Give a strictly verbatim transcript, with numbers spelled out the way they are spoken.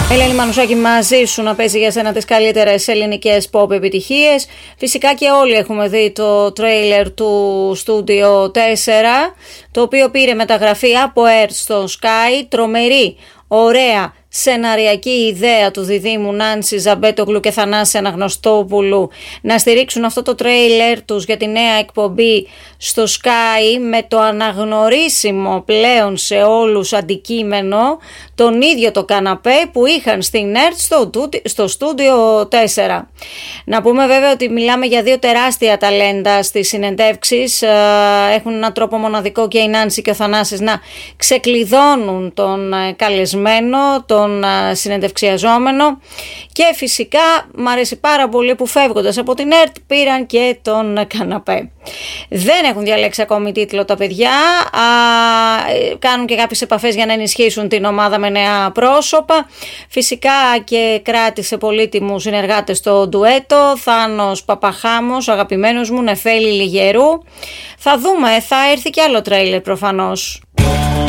Ελένη Μανουσάκη μαζί σου να παίζει για σένα τις καλύτερες ελληνικές pop επιτυχίες. Φυσικά και όλοι έχουμε δει το τρέιλερ του Studio τέσσερα, το οποίο πήρε μεταγραφή από Earth στο Sky. Τρομερή, ωραία σεναριακή ιδέα του διδήμου Νάνση Ζαμπέτογλου και Θανάση Αναγνωστόπουλου να στηρίξουν αυτό το τρέιλερ τους για τη νέα εκπομπή στο Sky με το αναγνωρίσιμο πλέον σε όλους αντικείμενο τον ίδιο το καναπέ που είχαν στην Earth στο, στο Studio τέσσερα. Να πούμε βέβαια ότι μιλάμε για δύο τεράστια ταλέντα στις συνεντεύξεις. Έχουν έναν τρόπο μοναδικό και η Νάνση και ο Θανάσης να ξεκλειδώνουν τον καλεσμένο, τον συνεντευξιαζόμενο, και φυσικά μου αρέσει πάρα πολύ που φεύγοντας από την Earth πήραν και τον καναπέ. Δεν έχουν διαλέξει ακόμη τίτλο τα παιδιά, α, κάνουν και κάποιες επαφές για να ενισχύσουν την ομάδα με νέα πρόσωπα. Φυσικά και κράτησε πολύτιμους συνεργάτες στο ντουέτο, Θάνος Παπαχάμος, αγαπημένος μου, Νεφέλη Λιγερού. Θα δούμε, θα έρθει και άλλο τρέιλερ προφανώς.